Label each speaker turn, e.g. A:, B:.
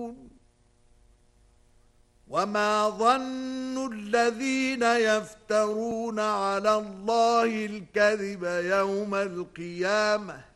A: وما ظن الذين يفترون على الله الكذب يوم القيامة